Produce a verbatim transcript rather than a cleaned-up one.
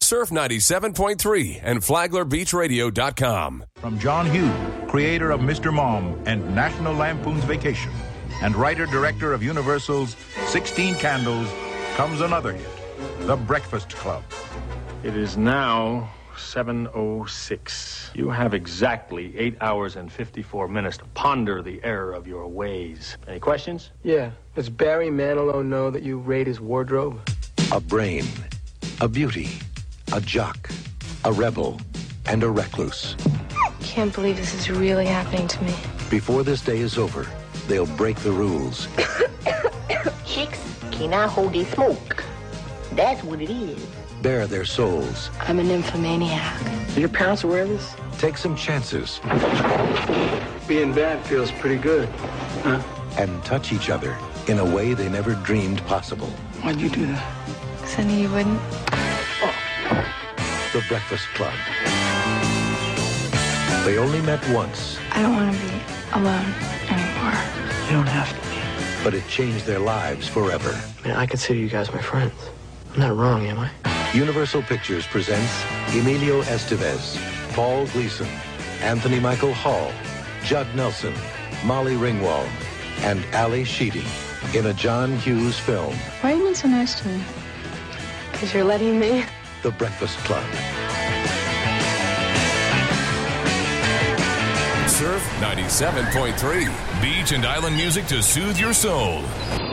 Surf ninety-seven point three and Flagler Beach Radio dot com. From John Hughes, creator of Mister Mom and National Lampoon's Vacation, and writer-director of Universal's sixteen Candles, comes another hit, The Breakfast Club. It is now seven oh six. You have exactly eight hours and fifty-four minutes to ponder the error of your ways. Any questions? Yeah. Does Barry Manilow know that you raid his wardrobe? A brain, a beauty, a jock, a rebel, and a recluse. Can't believe this is really happening to me. Before this day is over, they'll break the rules. Chicks cannot hold their smoke. That's what it is. Bare their souls. I'm a nymphomaniac. Are your parents aware of this? Take some chances. Being bad feels pretty good, huh? And touch each other in a way they never dreamed possible. Why'd you do that? Because I knew you wouldn't. Oh. The Breakfast Club. They only met once. I don't want to be alone anymore. You don't have to be. But it changed their lives forever. I mean, I consider you guys my friends. I'm not wrong, am I? Universal Pictures presents Emilio Estevez, Paul Gleason, Anthony Michael Hall, Judd Nelson, Molly Ringwald, and Ali Sheedy in a John Hughes film. Why are you being so nice to me? Because you're letting me. The Breakfast Club. Surf ninety-seven point three. Beach and island music to soothe your soul.